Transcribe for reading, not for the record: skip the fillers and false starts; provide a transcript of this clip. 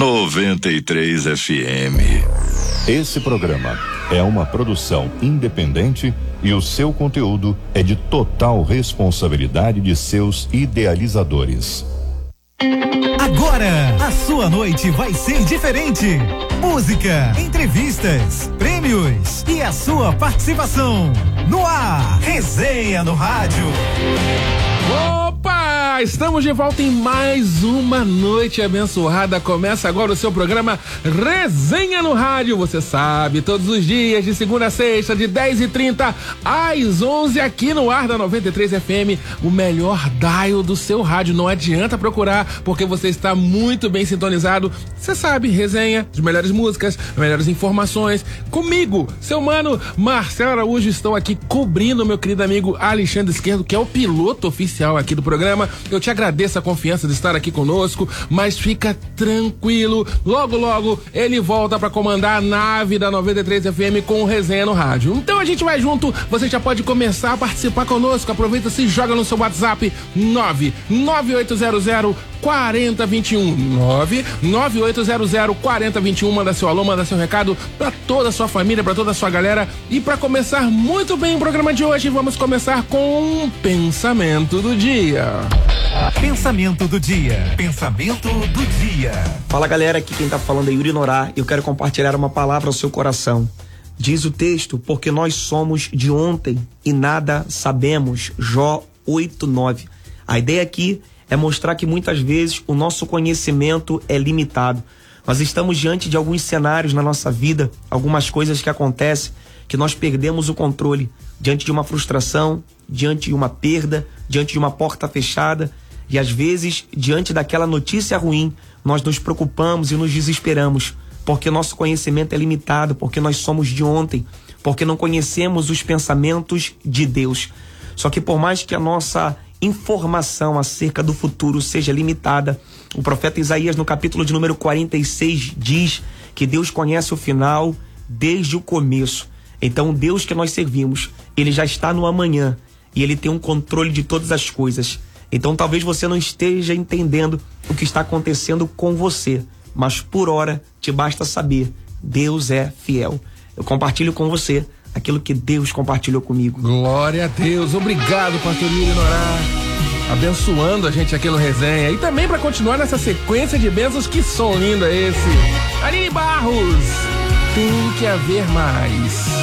93 FM. Esse programa é uma produção independente e o seu conteúdo é de total responsabilidade de seus idealizadores. Agora, a sua noite vai ser diferente. Música, entrevistas, prêmios e a sua participação. No ar, Resenha no Rádio. Opa! Estamos de volta em mais uma noite abençoada. Começa agora o seu programa Resenha no Rádio. Você sabe, todos os dias, de segunda a sexta, de 10h30 às 11 aqui no ar da 93 FM, o melhor dial do seu rádio. Não adianta procurar, porque você está muito bem sintonizado. Você sabe, resenha, as melhores músicas, as melhores informações. Comigo, seu mano Marcelo Araújo, estou aqui cobrindo meu querido amigo Alexandre Esquerdo, que é o piloto oficial aqui do programa. Eu te agradeço a confiança de estar aqui conosco, mas fica tranquilo, logo logo ele volta para comandar a nave da 93 FM com o Resenha no Rádio. Então a gente vai junto, você já pode começar a participar conosco. Aproveita, se joga no seu WhatsApp 99800 4021 99800 4021. Manda seu alô, manda seu recado pra toda a sua família, pra toda a sua galera. E pra começar muito bem o programa de hoje, vamos começar com um pensamento do dia. Pensamento do dia. Pensamento do dia. Fala, galera, aqui quem tá falando é Yuri Norá e eu quero compartilhar uma palavra ao seu coração. Diz o texto: porque nós somos de ontem e nada sabemos. Jó 8:9. A ideia aqui é mostrar que muitas vezes o nosso conhecimento é limitado. Nós estamos diante de alguns cenários na nossa vida, algumas coisas que acontecem, que nós perdemos o controle, diante de uma frustração, diante de uma perda, diante de uma porta fechada, e às vezes, diante daquela notícia ruim, nós nos preocupamos e nos desesperamos, porque nosso conhecimento é limitado, porque nós somos de ontem, porque não conhecemos os pensamentos de Deus. Só que por mais que a nossa informação acerca do futuro seja limitada, o profeta Isaías, no capítulo de número 46, diz que Deus conhece o final desde o começo. Então, o Deus que nós servimos, ele já está no amanhã e ele tem um controle de todas as coisas. Então, talvez você não esteja entendendo o que está acontecendo com você, mas por hora te basta saber: Deus é fiel. Eu compartilho com você aquilo que Deus compartilhou comigo. Glória a Deus. Obrigado, pastor Yuri Norá, abençoando a gente aqui no Resenha. E também para continuar nessa sequência de bênçãos, que som lindo é esse? Aline Barros, tem que haver mais.